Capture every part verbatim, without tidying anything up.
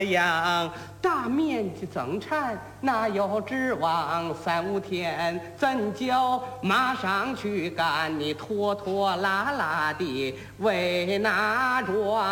样大面积增产，哪有指望三五天？咱就马上去干，你拖拖拉拉的为哪桩？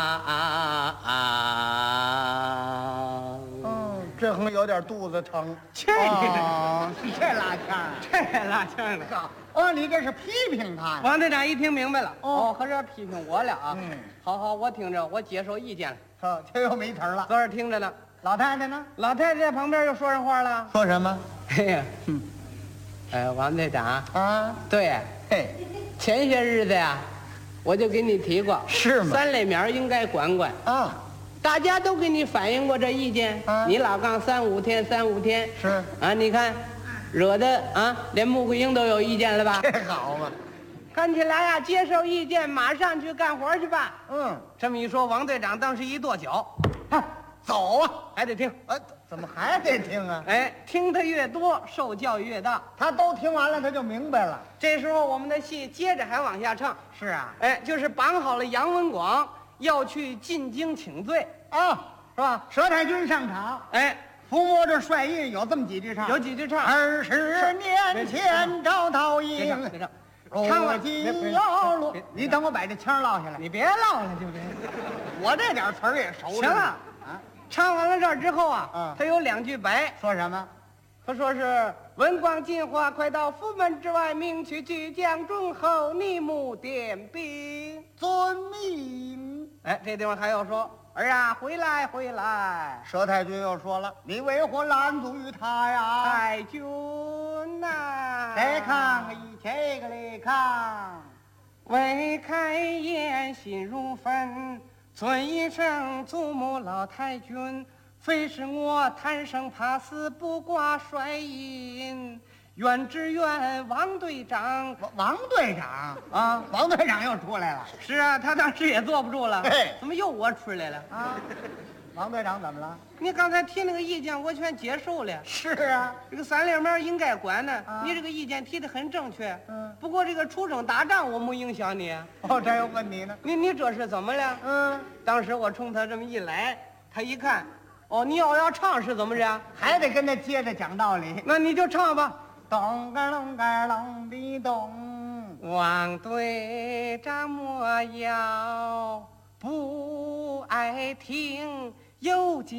嗯，这横有点肚子疼。 这个哦，是这拉腔儿。 这拉腔的。 哦，你这是批评他呀？ 王队长一听明白了， 哦哦，合着批评我了啊。 嗯， 好好，我听着，我接受意见了。 好，这又没词儿了。 昨儿听着呢， 老太太呢？ 老太太在旁边又说上话了。 说什么？ 嘿呀，哼，呃，王队长， 啊， 对， 嘿， 前些日子呀，我就给你提过， 是吗？ 三类苗应该管管。 啊， 大家都给你反映过这意见， 啊你老杠三五天，三五天是啊，你看，惹得啊，连穆桂英都有意见了吧？ 这好嘛。 看起来呀，接受意见，马上去干活去吧。 嗯， 这么一说，王队长当时一跺脚， 啊，走啊！ 还得听。 啊，怎么还得听啊？ 哎，听得越多，受教育越大。 他都听完了，他就明白了。 这时候我们的戏接着还往下唱。 是啊， 哎，就是绑好了杨文广要去进京请罪， 啊， 是吧？ 佘太君上场， 哎， 伏摸着帅印，有这么几句唱。 有几句唱。 二十年前招桃别唱， 营， 别唱， 如唱了今要落。你等我把这腔落下来。 你别唠了，就这。 我这点词儿也熟着呢。 行了， 啊， 唱完了这儿之后啊， 嗯他有两句白， 说什么？ 他说是文广进化，快到府门之外，命去巨将忠厚，逆目点兵。 遵命。 哎，这地方还要说儿啊，回来回来， 佘太君又说了：“你为何拦阻于他呀？” 太君呐、 再看一这个来看， 未开言心如焚，尊一声祖母老太君，非是我贪生怕死不挂帅印，愿只愿王队长王王队长啊。 王队长又出来了是啊，他当时也坐不住了， 嘿怎么又我出来了？ 啊！王队长怎么了？ 你刚才提那个意见，我全接受了。 是啊， 这个三连苗应该管呢， 啊你这个意见提的很正确。 嗯， 不过这个出征打仗我没影响你， 哦，这又问你呢。 你你这是怎么了？ 嗯， 当时我冲他这么一来，他一看，哦，你要要唱是怎么着？ 还得跟他接着讲道理。 那你就唱吧。 咚个隆个隆的咚， 王队长莫要不爱听，有几